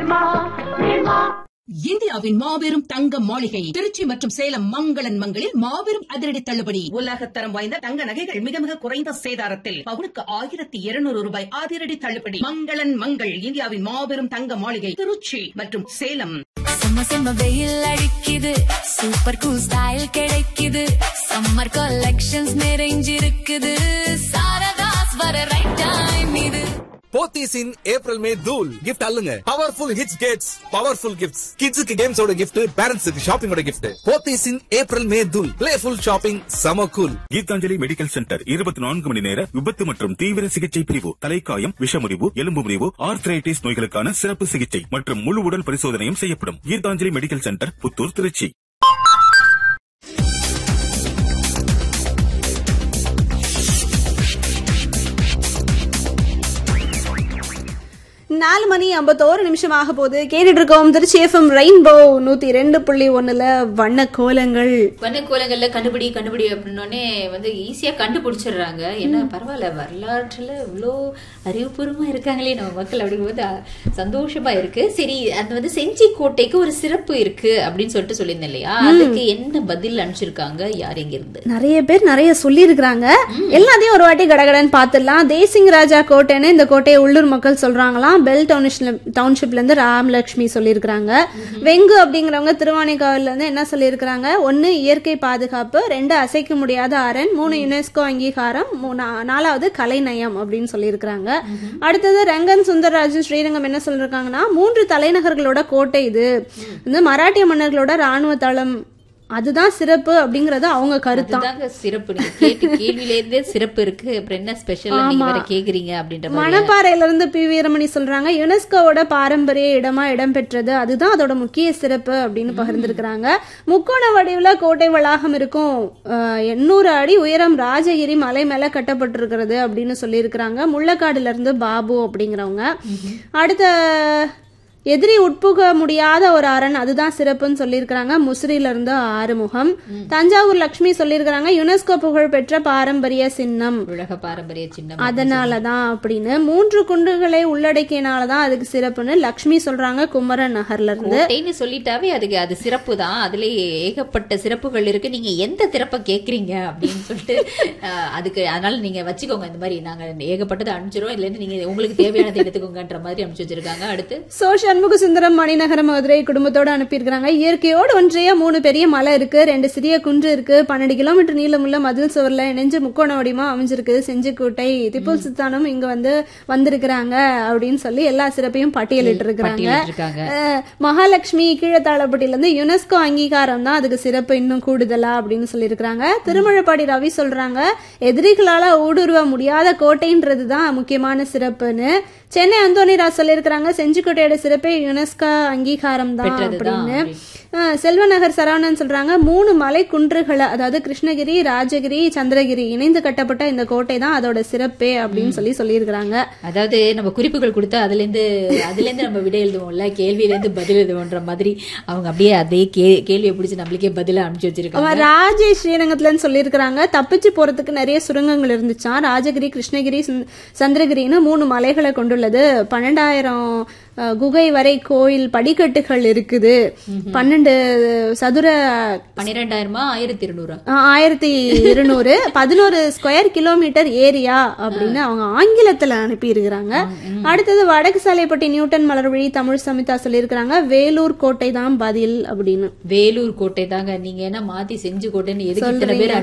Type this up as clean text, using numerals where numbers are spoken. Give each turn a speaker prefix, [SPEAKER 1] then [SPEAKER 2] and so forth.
[SPEAKER 1] இந்தியாவின் மாபெரும் தங்க மாளிகை திருச்சி மற்றும் சேலம் மங்களன் மங்களில் மாபெரும் அதிரடி தள்ளுபடி. உலகத்தரம் வாய்ந்த தங்க நகைகள் மிக மிக குறைந்த சேதாரத்தில் பவுனுக்கு 1200 ரூபாய் அதிரடி தள்ளுபடி. மங்களன் மங்கள் இந்தியாவின் மாபெரும் தங்க மாளிகை திருச்சி மற்றும் சேலம்.
[SPEAKER 2] செம்ம வெயில் அடிக்குது, சூப்பர் கூல் ஸ்டைல் கிடைக்குது, சம்மர் கலெக்ஷன்ஸ் நிறைஞ்சிருக்குது, சாரதாஸ் வர ரைட் டைம் இது.
[SPEAKER 3] போத்தீஸ் இன் ஏப்ரல் மே தூள் gift அல்லுங்க. Powerful hits Gates powerful gifts. கிட்ஸுக்கு கேம்ஸோட கிஃப்ட், பேரண்ட்ஸுக்கு ஷாப்பிங்கோட கிஃப்ட். போத்தீஸ் இன் ஏப்ரல் மே தூள் பிளேஃபுல் ஷாப்பிங் சம கூல்.
[SPEAKER 4] கீதாஞ்சலி மெடிக்கல் சென்டர் 24 மணி நேர விபத்து மற்றும் தீவிர சிகிச்சை பிரிவு. தலைக்காயம், விஷமுறிவு, எலும்பு முறிவு, ஆர்த்ரைட்டிஸ் நோய்களுக்கான சிறப்பு சிகிச்சை மற்றும் முழு உடல் பரிசோதனையும் செய்யப்படும். Gitanjali medical centre, Puthur, Trichy.
[SPEAKER 5] 4:51 ஆக போது கேட்டுட்டு இருக்கோம் திருச்சி எஃப்எம் ரெயின்போ 102.1 வண்ண கோலங்கள்ல
[SPEAKER 6] கண்டுபிடி அப்படின்னோடனே ஈஸியா கண்டுபிடிச்சிடுறாங்க. என்ன பரவாயில்ல, வரலாற்றுல இவ்வளோ அறிவுபூர்வமா இருக்காங்களே நம்ம மக்கள் அப்படிங்கும்போது சந்தோஷமா இருக்கு. சரி, அது செஞ்சி கோட்டைக்கு ஒரு சிறப்பு இருக்கு அப்படின்னு சொல்லிட்டு சொல்லியிருந்தேன் இல்லையா, அதுக்கு என்ன பதில் அனுப்பிச்சிருக்காங்க, யார் எங்க இருந்து?
[SPEAKER 5] நிறைய பேர் நிறைய சொல்லி இருக்கிறாங்க. எல்லாத்தையும் ஒரு வாட்டி கடகடன்னு பாத்துடலாம். தேசிங் ராஜா கோட்டைன்னு இந்த கோட்டையை உள்ளூர் மக்கள் சொல்றாங்களாம். பெல் டவுன்ஷிப்ல இருந்து ராமலட்சுமி சொல்லியிருக்காங்க. வெங்கு அப்படிங்கிறவங்க திருவானைக்காவல்ல இருந்து என்ன சொல்லியிருக்காங்க, 1 இயற்கை பாதுகாப்பு, 2 அசைக்க முடியாத அரண், 3 யுனெஸ்கோ அங்கீகாரம், 4வது கலைநயம் அப்படின்னு சொல்லியிருக்காங்க. அடுத்தது ரங்கன் சுந்தரராஜன் ஸ்ரீரங்கம் என்ன சொல்லிருக்காங்கன்னா, 3 தலைநகர்களோட கோட்டை இது, மராட்டிய மன்னர்களோட ராணுவ தளம், அதுதான் சிறப்பு அப்படிங்கறது அவங்க கருத்தான்.
[SPEAKER 6] சிறப்பு கேள்வியிலேருந்தே சிறப்பு இருக்கு, அப்புறம் என்ன ஸ்பெஷல் நீங்க வேற கேக்குறீங்க அப்படின்ற
[SPEAKER 5] மணப்பாறையில இருந்து பி வீரமணி சொல்றாங்க, யுனெஸ்கோவோட பாரம்பரிய இடமா இடம்பெற்றது, அதுதான் அதோட முக்கிய சிறப்பு அப்படின்னு பகிர்ந்திருக்கிறாங்க. முக்கோண வடிவுல கோட்டை வளாகம் இருக்கும், 800 அடி உயரம் ராஜகிரி மலை மேல கட்டப்பட்டிருக்கிறது அப்படின்னு சொல்லியிருக்கிறாங்க. முள்ளக்காடுல இருந்து பாபு அப்படிங்கிறவங்க. அடுத்த எதிரி உட்புக முடியாத ஒரு அரண், அதுதான் சிறப்புன்னு சொல்லியிருக்கிறாங்க. முசிறில இருந்து ஆறுமுகம். தஞ்சாவூர் லட்சுமி சொல்லியிருக்கிறாங்க, யுனெஸ்கோ புகழ் பெற்ற பாரம்பரிய சின்னம்,
[SPEAKER 6] உலக பாரம்பரிய சின்னம்,
[SPEAKER 5] அதனாலதான் அப்படின்னு. 3 குண்டுகளை உள்ளடக்கியனாலதான் அதுக்கு சிறப்புன்னு லட்சுமி சொல்றாங்க. குமரன் நகர்ல இருந்து
[SPEAKER 6] சொல்லிட்டாவே அதுக்கு அது சிறப்பு தான், அதுல ஏகப்பட்ட சிறப்புகள் இருக்கு, நீங்க எந்த சிறப்பை கேக்குறீங்க அப்படின்னு சொல்லிட்டு அதுக்கு அதனால நீங்க வச்சுக்கோங்க. இந்த மாதிரி நாங்க ஏகப்பட்டதை அனுப்பிச்சிரும், இதுல இருந்து நீங்க உங்களுக்கு தேவையானதை எடுத்துக்கோங்கன்ற மாதிரி அனுப்பிச்சு வச்சிருக்காங்க. அடுத்து
[SPEAKER 5] சண்முக சுந்தரம் மணிநகர மதுரை குடும்பத்தோட அனுப்பியிருக்காங்க. இயற்கையோடு ஒன்றைய 3 பெரிய மலை இருக்கு, 2 சிறிய குன்று இருக்கு, 12 கிலோமீட்டர் நீளமுள்ள மதில் சுவர்ல இணைஞ்சு முக்கோண வடிவமா அமைஞ்சிருக்கு செஞ்சிக்கோட்டை. திப்பு சுல்தானும் இங்க வந்திருக்கிறாங்க அப்படின்னு சொல்லி எல்லா சிறப்பையும் பட்டியலிட்டு இருக்கிறாங்க. மகாலட்சுமி கீழத்தாளப்பட்டியில இருந்து யுனெஸ்கோ அங்கீகாரம் தான் அதுக்கு சிறப்பு இன்னும் கூடுதலா அப்படின்னு சொல்லி இருக்காங்க. திருமழப்பாடி ரவி சொல்றாங்க, எதிரிகளால ஊடுருவ முடியாத கோட்டைன்றதுதான் முக்கியமான சிறப்புன்னு. சென்னை அந்தோனிராஜ் சொல்லியிருக்கிறாங்க, செஞ்சிக்கோட்டையோட சிறப்பே யுனெஸ்கோ அங்கீகாரம் தான் அப்படின்னு. செல்வநகர் சரவணன் சொல்றாங்க, 3 மலை குன்றுகளை, அதாவது கிருஷ்ணகிரி, ராஜகிரி, சந்திரகிரி இணைந்து கட்டப்பட்ட இந்த கோட்டை தான் அதோட சிறப்பே அப்படின்னு சொல்லியிருக்கிறாங்க.
[SPEAKER 6] அதாவது நம்ம குறிப்புகள் கொடுத்தா அதுல இருந்து நம்ம விடை எழுதுவோம்ல, கேள்வியில இருந்து பதில் எழுதுவோன்ற மாதிரி அவங்க அப்படியே அதே கேள்வியை பிடிச்சி நம்மளுக்கே பதில அனுப்பிச்சு வச்சிருக்காங்க.
[SPEAKER 5] ராஜேஷ் ஸ்ரீரங்கத்துல சொல்லியிருக்கிறாங்க, தப்பிச்சு போறதுக்கு நிறைய சுரங்கங்கள் இருந்துச்சான். ராஜகிரி, கிருஷ்ணகிரி, சந்திரகிரின்னு 3 மலைகளை கொண்டுள்ளது. 12,000 குகை வரை கோயில் படிக்கட்டுகள் இருக்குது. 12 சதுர
[SPEAKER 6] 12,200
[SPEAKER 5] 11 ஸ்கொயர் கிலோமீட்டர் ஏரியா அப்படின்னு அவங்க ஆங்கிலத்துல அனுப்பி இருக்கிறாங்க. அடுத்தது வடக்கு சாலைப்பட்டி நியூட்டன் மலர்விழி தமிழ் சமிதா சொல்லியிருக்கிறாங்க, வேலூர் கோட்டை தான் பதில் அப்படின்னு.
[SPEAKER 6] வேலூர் கோட்டை தாங்க, நீங்க என்ன மாத்தி செஞ்சு கோட்டைன்னு எதுக்கு இத்தனை பேர்